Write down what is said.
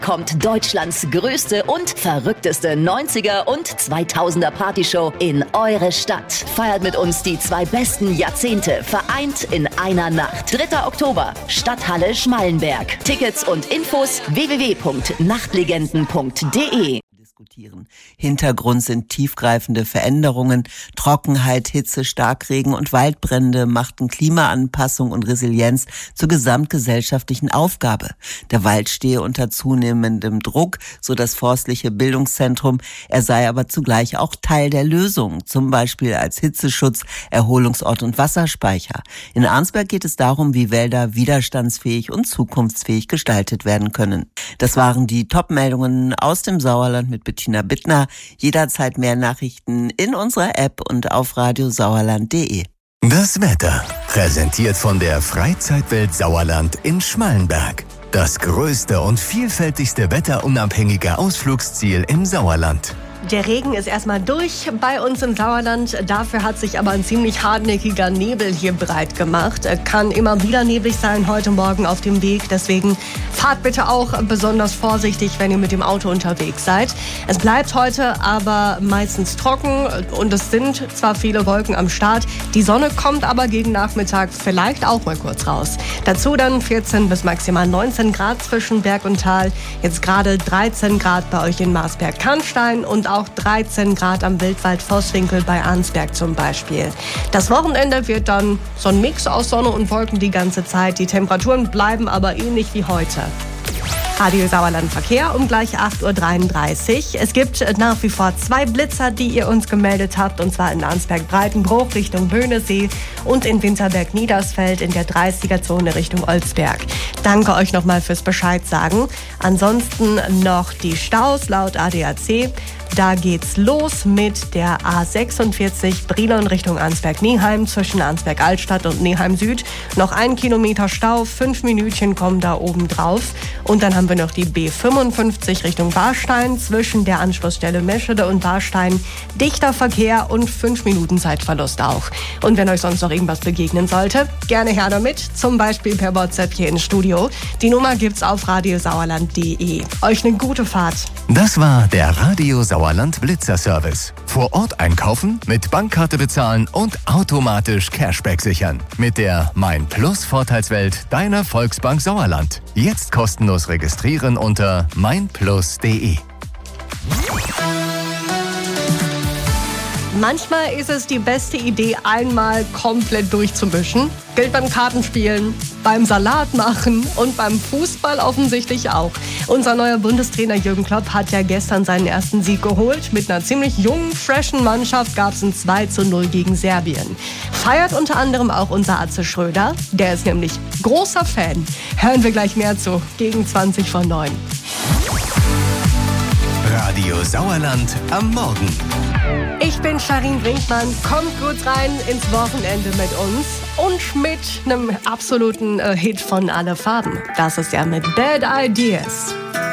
kommt Deutschlands größte und verrückteste 90er und 2000er Partyshow in eure Stadt. Feiert mit uns die 2 besten Jahrzehnte, vereint in einer Nacht. 3. Oktober, Stadthalle Schmallenberg. Tickets und Infos www.nachtlegenden.de. Hintergrund sind tiefgreifende Veränderungen. Trockenheit, Hitze, Starkregen und Waldbrände machten Klimaanpassung und Resilienz zur gesamtgesellschaftlichen Aufgabe. Der Wald stehe unter zunehmendem Druck, so das forstliche Bildungszentrum. Er sei aber zugleich auch Teil der Lösung, zum Beispiel als Hitzeschutz, Erholungsort und Wasserspeicher. In Arnsberg geht es darum, wie Wälder widerstandsfähig und zukunftsfähig gestaltet werden können. Das waren die Top-Meldungen aus dem Sauerland mit Bettina Bittner. Jederzeit mehr Nachrichten in unserer App und auf radiosauerland.de. Das Wetter, präsentiert von der Freizeitwelt Sauerland in Schmallenberg. Das größte und vielfältigste wetterunabhängige Ausflugsziel im Sauerland. Der Regen ist erstmal durch bei uns im Sauerland. Dafür hat sich aber ein ziemlich hartnäckiger Nebel hier breit gemacht. Kann immer wieder neblig sein heute Morgen auf dem Weg. Deswegen fahrt bitte auch besonders vorsichtig, wenn ihr mit dem Auto unterwegs seid. Es bleibt heute aber meistens trocken und es sind zwar viele Wolken am Start. Die Sonne kommt aber gegen Nachmittag vielleicht auch mal kurz raus. Dazu dann 14 bis maximal 19 Grad zwischen Berg und Tal. Jetzt gerade 13 Grad bei euch in Marsberg-Kannstein und auch 13 Grad am Wildwald-Vosswinkel bei Arnsberg zum Beispiel. Das Wochenende wird dann so ein Mix aus Sonne und Wolken die ganze Zeit. Die Temperaturen bleiben aber ähnlich wie heute. Radio Sauerland Verkehr um gleich 8.33 Uhr. Es gibt nach wie vor 2 Blitzer, die ihr uns gemeldet habt, und zwar in Arnsberg-Breitenbruch Richtung Böhnesee und in Winterberg-Niedersfeld in der 30er-Zone Richtung Olsberg. Danke euch nochmal fürs Bescheid sagen. Ansonsten noch die Staus laut ADAC. Da geht's los mit der A46 Brilon Richtung Arnsberg-Neheim zwischen Arnsberg-Altstadt und Neheim-Süd. Noch 1 Kilometer Stau, 5 Minütchen kommen da oben drauf. Und dann haben wir noch die B55 Richtung Warstein zwischen der Anschlussstelle Meschede und Warstein. Dichter Verkehr und 5 Minuten Zeitverlust auch. Und wenn euch sonst noch irgendwas begegnen sollte, gerne her damit, zum Beispiel per WhatsApp hier ins Studio. Die Nummer gibt's auf radiosauerland.de. Euch eine gute Fahrt. Das war der Radio Sauerland Blitzer Service. Vor Ort einkaufen, mit Bankkarte bezahlen und automatisch Cashback sichern. Mit der Mein Plus Vorteilswelt deiner Volksbank Sauerland. Jetzt kostenlos registrieren unter meinplus.de. Manchmal ist es die beste Idee, einmal komplett durchzumischen. Gilt beim Kartenspielen, beim Salat machen und beim Fußball offensichtlich auch. Unser neuer Bundestrainer Jürgen Klopp hat ja gestern seinen ersten Sieg geholt. Mit einer ziemlich jungen, freshen Mannschaft gab es ein 2:0 gegen Serbien. Feiert unter anderem auch unser Atze Schröder. Der ist nämlich großer Fan. Hören wir gleich mehr zu. Gegen 20:09. Radio Sauerland am Morgen. Ich bin Sharin Brinkmann. Kommt gut rein ins Wochenende mit uns und mit einem absoluten Hit von Alle Farben. Das ist ja mit Bad Ideas.